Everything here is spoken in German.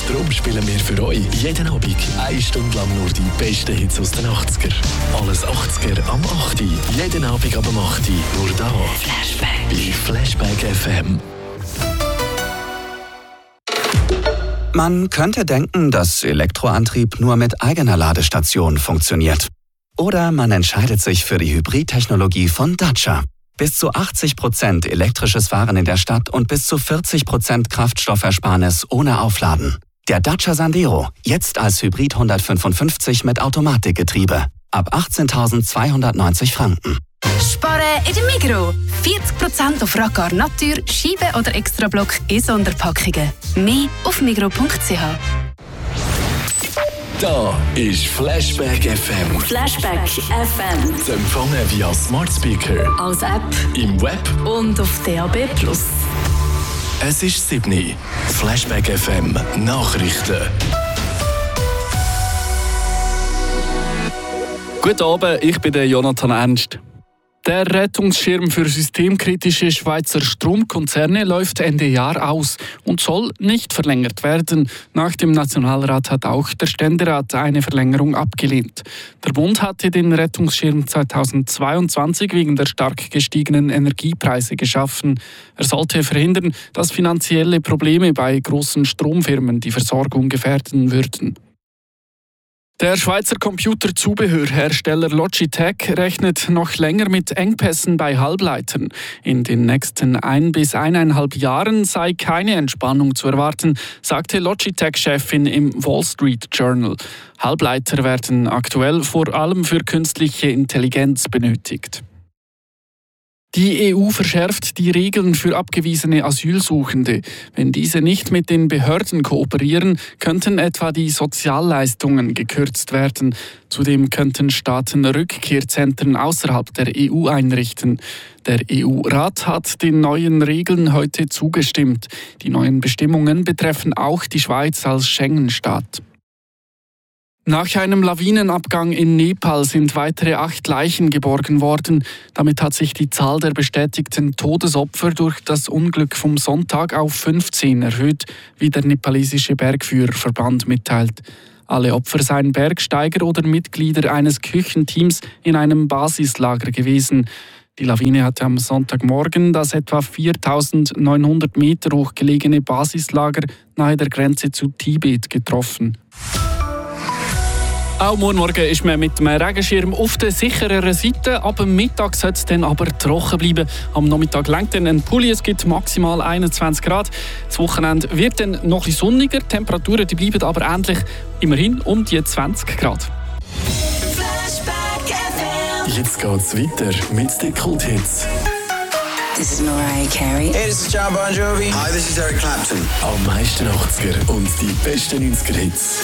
Darum spielen wir für euch jeden Abend 1 Stunde lang nur die besten Hits aus den 80er. Alles 80er am 8. Jeden Abend ab 8. Nur da. Flashback. Bei Flashback FM. Man könnte denken, dass Elektroantrieb nur mit eigener Ladestation funktioniert. Oder man entscheidet sich für die Hybridtechnologie von Dacia. Bis zu 80% elektrisches Fahren in der Stadt und bis zu 40% Kraftstoffersparnis ohne Aufladen. Der Dacia Sandero, jetzt als Hybrid 155 mit Automatikgetriebe. Ab 18.290 Franken. Sparen in der Migros. 40% auf Raccar Natur, Scheibe oder Extrablock in Sonderpackungen. Mehr auf migros.ch. Da ist Flashback FM. Flashback FM. Zu empfangen via Smart Speaker, Als App im Web und auf DAB+. Es ist 7. Flashback FM Nachrichten. Guten Abend, ich bin der Jonathan Ernst. Der Rettungsschirm für systemkritische Schweizer Stromkonzerne läuft Ende Jahr aus und soll nicht verlängert werden. Nach dem Nationalrat hat auch der Ständerat eine Verlängerung abgelehnt. Der Bund hatte den Rettungsschirm 2022 wegen der stark gestiegenen Energiepreise geschaffen. Er sollte verhindern, dass finanzielle Probleme bei großen Stromfirmen die Versorgung gefährden würden. Der Schweizer Computerzubehörhersteller Logitech rechnet noch länger mit Engpässen bei Halbleitern. In den nächsten 1 bis 1,5 Jahren sei keine Entspannung zu erwarten, sagte Logitech-Chefin im Wall Street Journal. Halbleiter werden aktuell vor allem für künstliche Intelligenz benötigt. Die EU verschärft die Regeln für abgewiesene Asylsuchende. Wenn diese nicht mit den Behörden kooperieren, könnten etwa die Sozialleistungen gekürzt werden. Zudem könnten Staaten Rückkehrzentren außerhalb der EU einrichten. Der EU-Rat hat den neuen Regeln heute zugestimmt. Die neuen Bestimmungen betreffen auch die Schweiz als Schengen-Staat. Nach einem Lawinenabgang in Nepal sind weitere 8 Leichen geborgen worden. Damit hat sich die Zahl der bestätigten Todesopfer durch das Unglück vom Sonntag auf 15 erhöht, wie der nepalesische Bergführerverband mitteilt. Alle Opfer seien Bergsteiger oder Mitglieder eines Küchenteams in einem Basislager gewesen. Die Lawine hatte am Sonntagmorgen das etwa 4.900 Meter hoch gelegene Basislager nahe der Grenze zu Tibet getroffen. Auch morgen ist man mit dem Regenschirm auf der sichereren Seite. Ab Mittag soll es dann aber trocken bleiben. Am Nachmittag lenkt dann ein Pulli. Es gibt maximal 21 Grad. Das Wochenende wird dann noch ein bisschen sonniger. Die Temperaturen die bleiben aber ähnlich. Immerhin um die 20 Grad. Jetzt geht's weiter mit den Kulthits. This is Mariah Carey. Hey, this is John Bon Jovi. Hi, this is Eric Clapton. Am meisten 80er und die besten 90er-Hits.